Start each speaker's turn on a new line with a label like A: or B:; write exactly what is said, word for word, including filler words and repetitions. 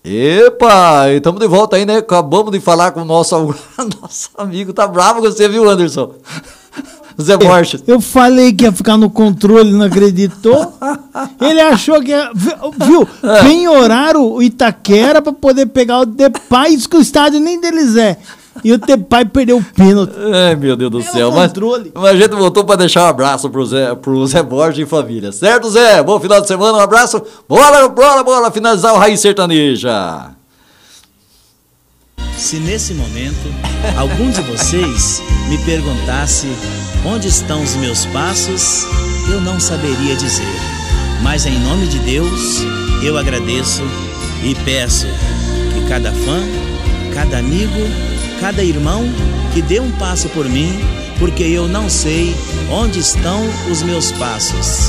A: Epa, estamos de volta aí, né? Acabamos de falar com o nosso, nosso amigo. Tá bravo com você, viu, Anderson? Zé Borges.
B: Eu falei que ia ficar no controle, não acreditou? Ele achou que ia, viu, penhoraram o Itaquera para poder pegar o Depay, que o estádio nem deles é. E o Depay perdeu o pênalti.
A: Ai, meu Deus do
B: é
A: céu. Mas, mas a gente voltou para deixar um abraço pro Zé, pro Zé Borges e família. Certo, Zé? Bom final de semana, um abraço. Bora, bora, bora finalizar o Raiz Sertaneja.
C: Se nesse momento algum de vocês me perguntasse onde estão os meus passos, eu não saberia dizer. Mas em nome de Deus, eu agradeço e peço que cada fã, cada amigo, cada irmão que dê um passo por mim, porque eu não sei onde estão os meus passos.